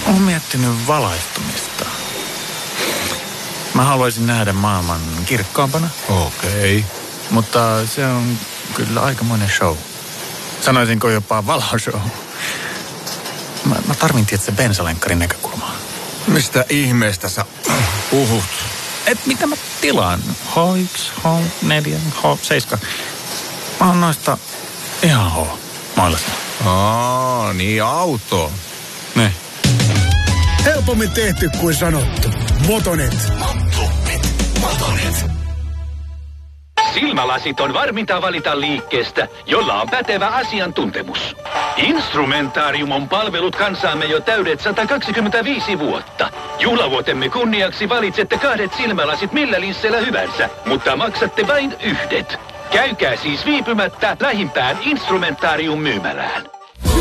Olen miettinyt valaistumista. Mä haluaisin nähdä maailman kirkkaampana. Okei. Mutta se on kyllä aikamoinen show. Sanoisinko jopa valoshow. Mä tarvin tietysti bensalenkkarin näkökulmaa. Mistä ihmeestä sä puhut? Et mitä mä tilaan? H1, H4, H7. Mä oon noista ihan H-mailasta. Niin auto. Ne. Helpommin tehty kuin sanottu. Motonet. Silmälasit on varminta valita liikkeestä, jolla on pätevä asiantuntemus. Instrumentaarium on palvellut kansaamme jo täydet 125 vuotta. Juhlavuotemme kunniaksi valitsette 2 silmälasit millä linsseillä hyvänsä, mutta maksatte vain 1. Käykää siis viipymättä lähimpään Instrumentaarium myymälään.